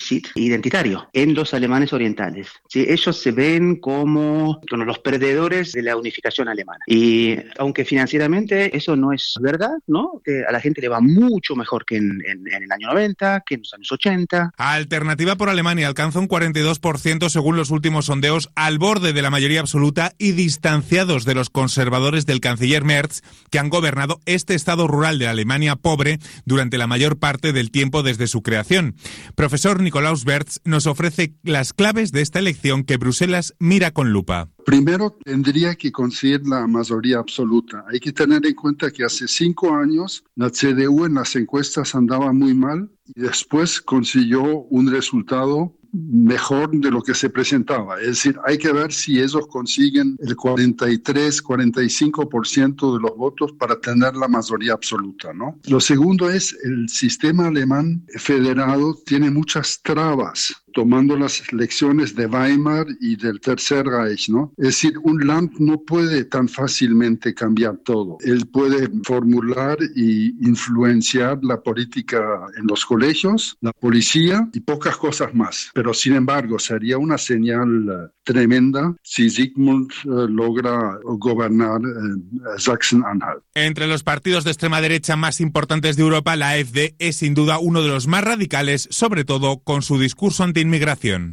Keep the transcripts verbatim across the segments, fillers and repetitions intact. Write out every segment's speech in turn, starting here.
déficit identitario en los alemanes orientales. ¿Sí? Ellos se ven como, como los perdedores de la unificación alemana. Y aunque financieramente eso no es verdad, ¿no? Que a la gente le va mucho mejor que en, en, en el año noventa, que en los años ochenta. Alternativa por Alemania alcanza un cuarenta y dos por ciento según los últimos sondeos, al borde de la mayoría absoluta y distanciados de los conservadores del canciller Merz, que han gobernado este estado rural de la Alemania pobre durante la mayor parte del tiempo desde su creación. Profesor Nikolaus Berz nos ofrece las claves de esta elección que Bruselas mira con lupa. Primero, tendría que conseguir la mayoría absoluta. Hay que tener en cuenta que hace cinco años la C D U en las encuestas andaba muy mal y después consiguió un resultado mejor de lo que se presentaba. Es decir, hay que ver si ellos consiguen el cuarenta y tres, cuarenta y cinco por ciento de los votos para tener la mayoría absoluta, ¿no? Lo segundo es el sistema alemán federado tiene muchas trabas, tomando las lecciones de Weimar y del Tercer Reich, ¿no? Es decir, un Land no puede tan fácilmente cambiar todo. Él puede formular y influenciar la política en los colegios, la policía y pocas cosas más. Pero, sin embargo, sería una señal uh, tremenda si Sigmund uh, logra gobernar uh, Sachsen-Anhalt. Entre los partidos de extrema derecha más importantes de Europa, la A F D es sin duda uno de los más radicales, sobre todo con su discurso anti-inmigración.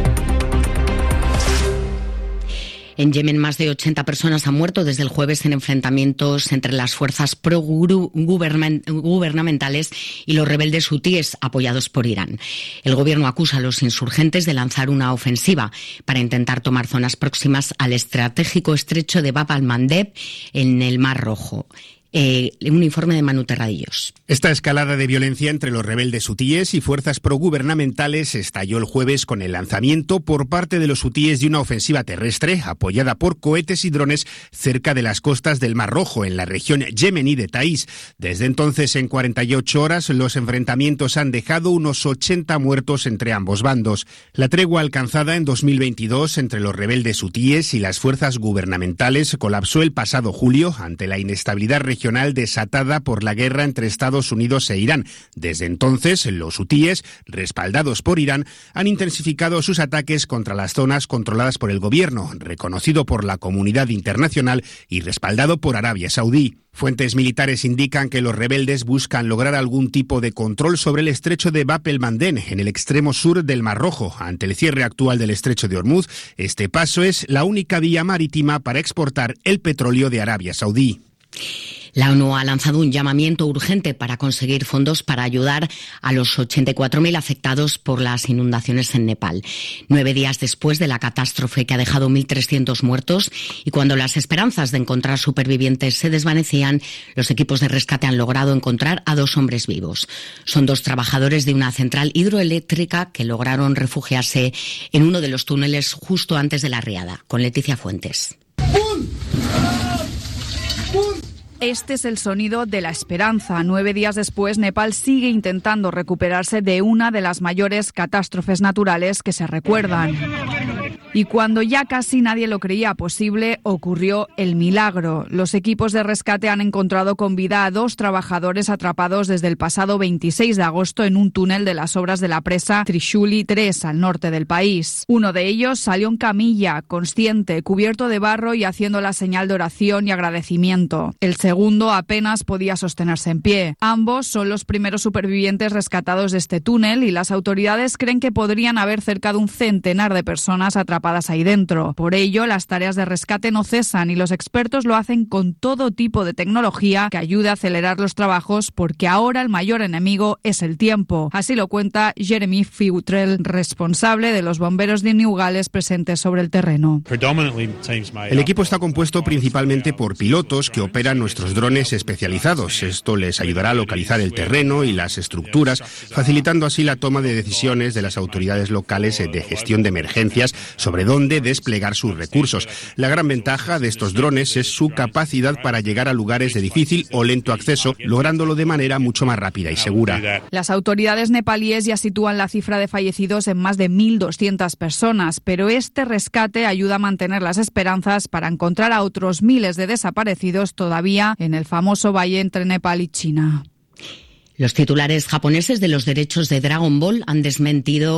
En Yemen, más de ochenta personas han muerto desde el jueves en enfrentamientos entre las fuerzas pro-gubernamentales y los rebeldes hutíes apoyados por Irán. El gobierno acusa a los insurgentes de lanzar una ofensiva para intentar tomar zonas próximas al estratégico estrecho de Bab al-Mandeb en el Mar Rojo. Eh, un informe de Manu Terradillos. Esta escalada de violencia entre los rebeldes hutíes y fuerzas progubernamentales estalló el jueves con el lanzamiento por parte de los hutíes de una ofensiva terrestre apoyada por cohetes y drones cerca de las costas del Mar Rojo, en la región yemení de Taís. Desde entonces, en cuarenta y ocho horas, los enfrentamientos han dejado unos ochenta muertos entre ambos bandos. La tregua alcanzada en dos mil veintidós entre los rebeldes hutíes y las fuerzas gubernamentales colapsó el pasado julio ante la inestabilidad regional regional desatada por la guerra entre Estados Unidos e Irán. Desde entonces, los hutíes, respaldados por Irán, han intensificado sus ataques contra las zonas controladas por el gobierno, reconocido por la comunidad internacional y respaldado por Arabia Saudí. Fuentes militares indican que los rebeldes buscan lograr algún tipo de control sobre el estrecho de Bab el-Mandeb, en el extremo sur del Mar Rojo. Ante el cierre actual del estrecho de Hormuz, este paso es la única vía marítima para exportar el petróleo de Arabia Saudí. La ONU ha lanzado un llamamiento urgente para conseguir fondos para ayudar a los ochenta y cuatro mil afectados por las inundaciones en Nepal. Nueve días después de la catástrofe que ha dejado mil trescientos muertos y cuando las esperanzas de encontrar supervivientes se desvanecían, los equipos de rescate han logrado encontrar a dos hombres vivos. Son dos trabajadores de una central hidroeléctrica que lograron refugiarse en uno de los túneles justo antes de la riada. Con Leticia Fuentes. Este es el sonido de la esperanza. Nueve días después, Nepal sigue intentando recuperarse de una de las mayores catástrofes naturales que se recuerdan. Y cuando ya casi nadie lo creía posible, ocurrió el milagro. Los equipos de rescate han encontrado con vida a dos trabajadores atrapados desde el pasado veintiséis de agosto en un túnel de las obras de la presa Trishuli tres, al norte del país. Uno de ellos salió en camilla, consciente, cubierto de barro y haciendo la señal de oración y agradecimiento. El segundo apenas podía sostenerse en pie. Ambos son los primeros supervivientes rescatados de este túnel y las autoridades creen que podrían haber cerca de un centenar de personas atrapadas ahí dentro. Por ello, las tareas de rescate no cesan y los expertos lo hacen con todo tipo de tecnología que ayude a acelerar los trabajos, porque ahora el mayor enemigo es el tiempo. Así lo cuenta Jeremy Futrell, responsable de los bomberos de New Gales presentes sobre el terreno. El equipo está compuesto principalmente por pilotos que operan nuestros drones especializados. Esto les ayudará a localizar el terreno y las estructuras, facilitando así la toma de decisiones de las autoridades locales de gestión de emergencias sobre dónde desplegar sus recursos. La gran ventaja de estos drones es su capacidad para llegar a lugares de difícil o lento acceso, lográndolo de manera mucho más rápida y segura. Las autoridades nepalíes ya sitúan la cifra de fallecidos en más de mil doscientas personas, pero este rescate ayuda a mantener las esperanzas para encontrar a otros miles de desaparecidos todavía en el famoso valle entre Nepal y China. Los titulares japoneses de los derechos de Dragon Ball han desmentido